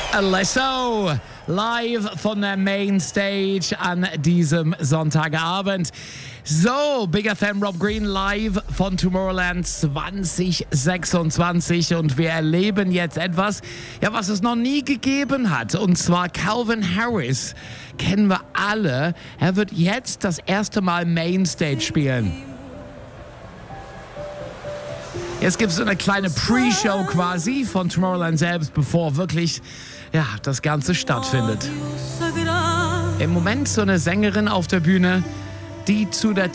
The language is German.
Alesso, live von der Mainstage an diesem Sonntagabend. So, Bigger Fan Rob Green live von Tomorrowland 2026 und wir erleben jetzt etwas, ja, was es noch nie gegeben hat, und zwar Calvin Harris. Kennen wir alle. Er wird jetzt das erste Mal Mainstage spielen. Jetzt gibt es eine kleine Pre-Show quasi von Tomorrowland selbst, bevor wirklich das Ganze stattfindet. Im Moment so eine Sängerin auf der Bühne, die zu der